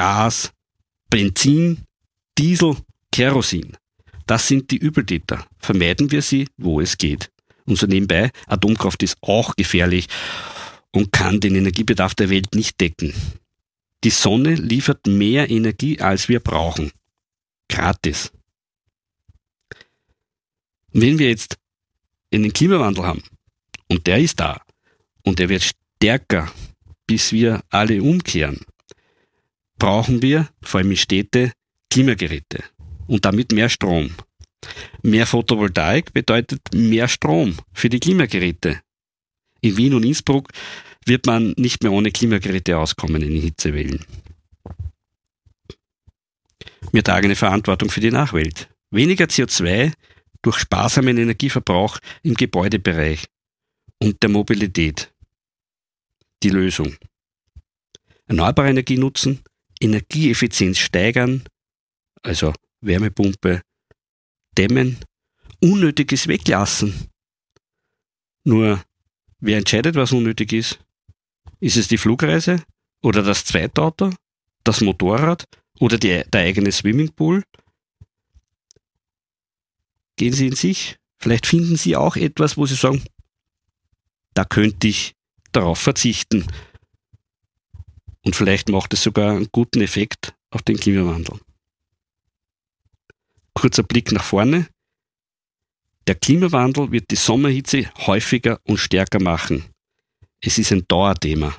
Gas, Benzin, Diesel, Kerosin. Das sind die Übeltäter. Vermeiden wir sie, wo es geht. Und so nebenbei, Atomkraft ist auch gefährlich und kann den Energiebedarf der Welt nicht decken. Die Sonne liefert mehr Energie, als wir brauchen. Gratis. Und wenn wir jetzt einen Klimawandel haben, und der ist da, und der wird stärker, bis wir alle umkehren, brauchen wir, vor allem in Städte, Klimageräte und damit mehr Strom. Mehr Photovoltaik bedeutet mehr Strom für die Klimageräte. In Wien und Innsbruck wird man nicht mehr ohne Klimageräte auskommen in den Hitzewellen. Wir tragen eine Verantwortung für die Nachwelt. Weniger CO2 durch sparsamen Energieverbrauch im Gebäudebereich und der Mobilität. Die Lösung. Erneuerbare Energie nutzen, Energieeffizienz steigern, also Wärmepumpe, dämmen, Unnötiges weglassen. Nur, wer entscheidet, was unnötig ist? Ist es die Flugreise oder das Zweitauto, das Motorrad oder der eigene Swimmingpool? Gehen Sie in sich. Vielleicht finden Sie auch etwas, wo Sie sagen, da könnte ich darauf verzichten. Und vielleicht macht es sogar einen guten Effekt auf den Klimawandel. Kurzer Blick nach vorne. Der Klimawandel wird die Sommerhitze häufiger und stärker machen. Es ist ein Dauerthema.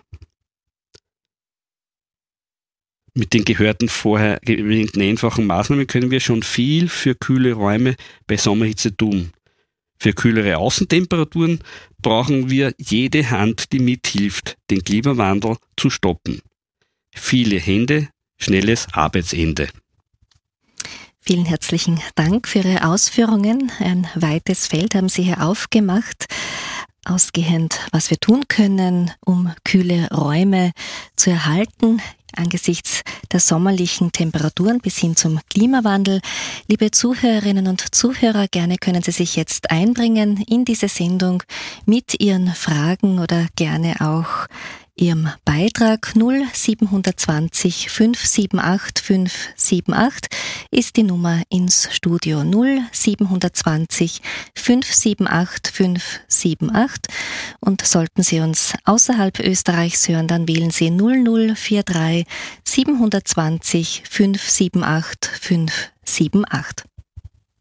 Mit den gehörten vorher erwähnten einfachen Maßnahmen können wir schon viel für kühle Räume bei Sommerhitze tun. Für kühlere Außentemperaturen brauchen wir jede Hand, die mithilft, den Klimawandel zu stoppen. Viele Hände, schnelles Arbeitsende. Vielen herzlichen Dank für Ihre Ausführungen. Ein weites Feld haben Sie hier aufgemacht. Ausgehend, was wir tun können, um kühle Räume zu erhalten, angesichts der sommerlichen Temperaturen bis hin zum Klimawandel. Liebe Zuhörerinnen und Zuhörer, gerne können Sie sich jetzt einbringen in diese Sendung mit Ihren Fragen oder gerne auch Ihrem Beitrag. 0720 578 578 ist die Nummer ins Studio. 0720 578 578. Und sollten Sie uns außerhalb Österreichs hören, dann wählen Sie 0043 720 578 578.